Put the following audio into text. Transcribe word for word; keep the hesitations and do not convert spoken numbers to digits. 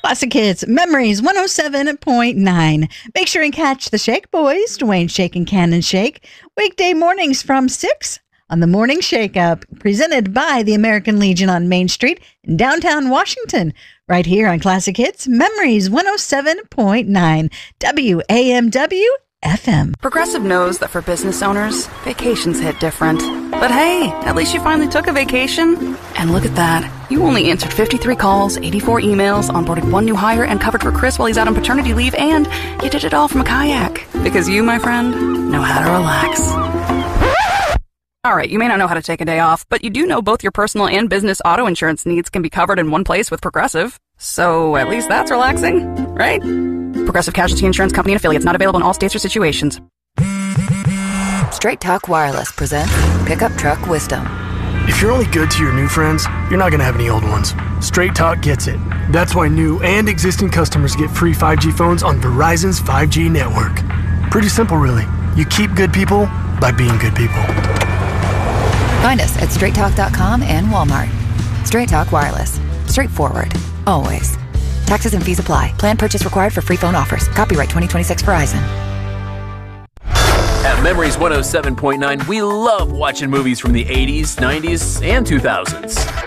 Classic Hits, Memories one oh seven point nine. Make sure and catch the Shake Boys, Dwayne Shake and Cannon Shake, weekday mornings from six on the Morning Shake Up, presented by the American Legion on Main Street in downtown Washington, right here on Classic Hits, Memories one oh seven point nine, W A M W F M. Progressive knows that for business owners, vacations hit different. But hey, at least you finally took a vacation. And look at that. You only answered fifty-three calls, eighty-four emails, onboarded one new hire, and covered for Chris while he's out on paternity leave, and you did it all from a kayak. Because you, my friend, know how to relax. Alright, you may not know how to take a day off, but you do know both your personal and business auto insurance needs can be covered in one place with Progressive. So at least that's relaxing, right? Progressive Casualty Insurance Company and affiliates, not available in all states or situations. Straight Talk Wireless presents Pickup Truck Wisdom. If you're only good to your new friends, you're not going to have any old ones. Straight Talk gets it. That's why new and existing customers get free five G phones on Verizon's five G network. Pretty simple, really. You keep good people by being good people. Find us at straight talk dot com and Walmart. Straight Talk Wireless. Straightforward. Always. Taxes and fees apply. Plan purchase required for free phone offers. Copyright twenty twenty-six Verizon. At Memories one oh seven point nine, we love watching movies from the eighties, nineties, and two thousands.